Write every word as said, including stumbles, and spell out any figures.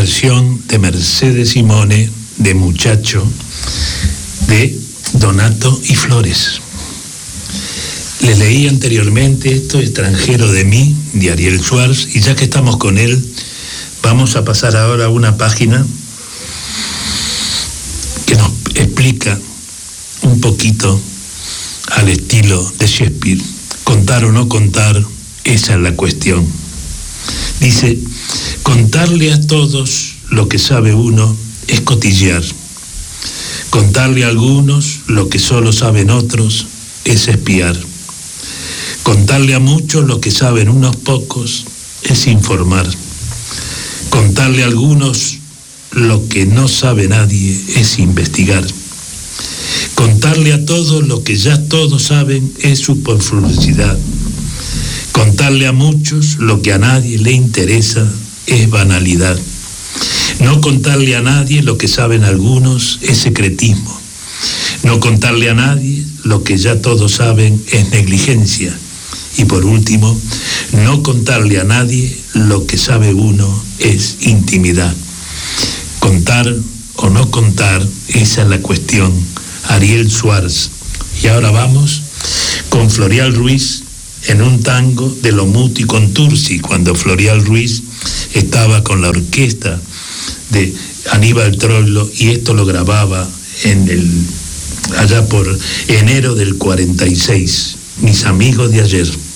versión de Mercedes Simone, de Muchacho, de Donato y Flores. Les leí anteriormente esto, Extranjero de mí, de Ariel Schwartz, y ya que estamos con él, vamos a pasar ahora a una página que nos explica un poquito al estilo de Shakespeare. Contar o no contar, esa es la cuestión. Dice, contarle a todos lo que sabe uno es cotillear. Contarle a algunos lo que solo saben otros es espiar. Contarle a muchos lo que saben unos pocos es informar. Contarle a algunos lo que no sabe nadie es investigar. Contarle a todos lo que ya todos saben es superfluosidad. Contarle a muchos lo que a nadie le interesa es banalidad. No contarle a nadie lo que saben algunos es secretismo. No contarle a nadie lo que ya todos saben es negligencia. Y por último, no contarle a nadie lo que sabe uno es intimidad. Contar o no contar, esa es la cuestión. Ariel Schwartz. Y ahora vamos con Florial Ruiz en un tango de lo Muti con Tursi, cuando Florial Ruiz estaba con la orquesta de Aníbal Troilo, y esto lo grababa en el allá por enero del cuarenta y seis. Mis amigos de ayer.